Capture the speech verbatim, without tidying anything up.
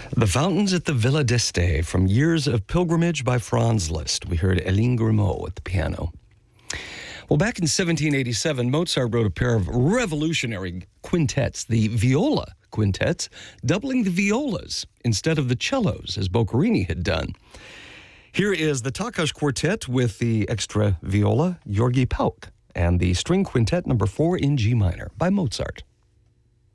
The Fountains at the Villa d'Este from Years of Pilgrimage by Franz Liszt. We heard Eline Grimaud at the piano. Well, back in seventeen eighty-seven, Mozart wrote a pair of revolutionary quintets, the viola quintets, doubling the violas instead of the cellos, as Boccherini had done. Here is the Takács Quartet with the extra viola, György Pauk, and the string quintet number four in G minor by Mozart.